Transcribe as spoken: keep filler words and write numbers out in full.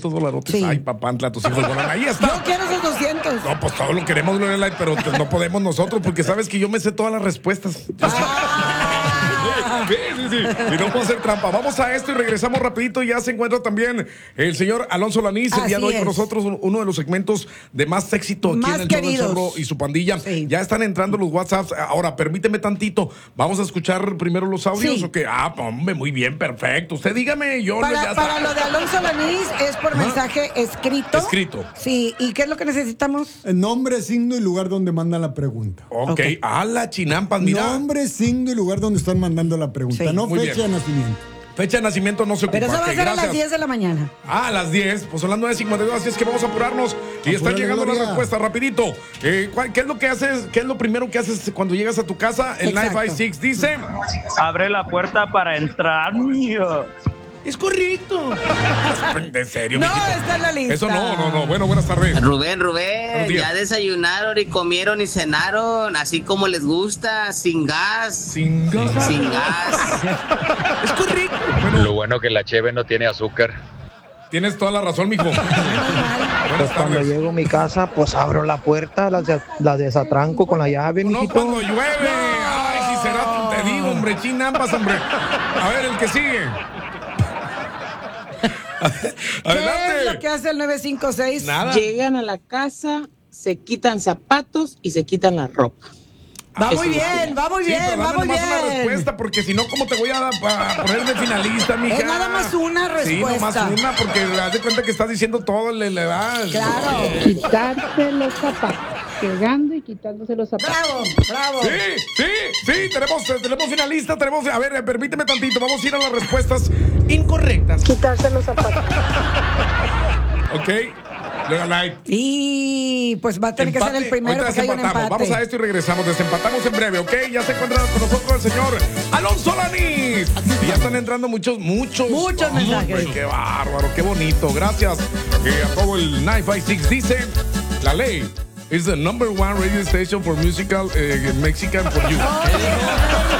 doscientos dolarotes. Sí. Ay, papantla, tus hijos volan. Ahí está. Yo quiero esos doscientos. No, pues todo lo queremos, Lorelai, pero no podemos nosotros porque sabes que yo me sé todas las respuestas. Sí, sí, sí. Y no puedo hacer trampa. Vamos a esto y regresamos rapidito. Ya se encuentra también el señor Alonso Lanís el Así día de hoy es. con nosotros. Uno de los segmentos de más éxito aquí Más en el show del queridos. Zorro y su pandilla. Sí. Ya están entrando los WhatsApps. Ahora, permíteme tantito. Vamos a escuchar primero los audios. Sí. ¿O qué? Ah, hombre, muy bien, perfecto. Usted dígame, yo Para, ya para está. lo de Alonso Lanís es por Ajá. mensaje escrito. Escrito. Sí, ¿y qué es lo que necesitamos? El nombre, signo y lugar donde mandan la pregunta. Ok, Ok. a la chinampas, mira. Nombre, signo y lugar donde están mandando la pregunta. Sí. No Muy fecha bien. de nacimiento. Fecha de nacimiento no se ocupa. Pero eso va a Ok, ser a las gracias. diez de la mañana. Ah, a las diez, pues son las nueve cincuenta y dos, así es que vamos a apurarnos. Y están Apúrale, llegando las Gloria. respuestas, rapidito. Eh, ¿cuál- ¿Qué es lo que haces? ¿Qué es lo primero que haces cuando llegas a tu casa? El Exacto. nueve cinco seis dice... Abre la puerta para entrar. Es correcto. ¿En serio, No, mijito? está en la lista. Eso no, no, no. Bueno, buenas tardes. Rubén, Buenos Rubén, días. ya desayunaron y comieron y cenaron, así como les gusta, sin gas. Sin gas. Sin gas. Es correcto. Lo bueno que la cheve no tiene azúcar. Tienes toda la razón, mijo. Pues Buenas cuando tardes. llego a mi casa, pues abro la puerta, la, de- la desatranco con la llave, No mijito. cuando llueve. Ay, si será, te digo, hombre, chinampas, hombre. A ver, el que sigue. ¿Qué es lo Adelante. que hace el nueve cinco seis? Nada. Llegan a la casa, se quitan zapatos y se quitan la ropa. Va Ah, muy eso- bien, va muy Sí, bien, pero va dame muy nomás una bien. respuesta, porque si no, ¿cómo te voy a, a poner de finalista, mija? Es nada más una Sí, respuesta. nomás una, porque haz de cuenta que estás diciendo todo, le, le das. Claro. Quitarse los zapatos, llegando y quitándose los zapatos. Bravo, bravo. Sí, sí, sí, tenemos, eh, tenemos finalista, tenemos, a ver, eh, permíteme tantito, vamos a ir a las respuestas incorrectas. Quitarse los zapatos. Ok, Luego Light. Y pues va a tener que ser el primero Ahorita porque hay un desempatamos. empate. Vamos a esto y regresamos. Desempatamos en breve, ¿ok? Ya se encuentra con nosotros el señor Alonso Lanís. Y ya están entrando muchos, muchos. Muchos mensajes. Hombre, qué bárbaro, qué bonito. Gracias eh, a todo el nueve cinco seis. Dice, la ley is the number one radio station for musical eh, Mexican for you.